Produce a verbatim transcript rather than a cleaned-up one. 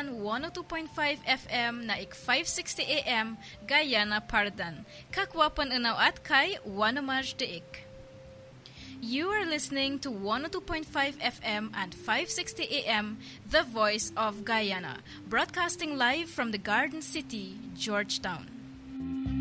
Pardan one oh two point five F M na ik five sixty A M Guyana Pardan. Kakwapan unaw at kay Wanamaj Deik. You are listening to one oh two point five F M and five sixty A M, The Voice of Guyana, broadcasting live from the Garden City, Georgetown.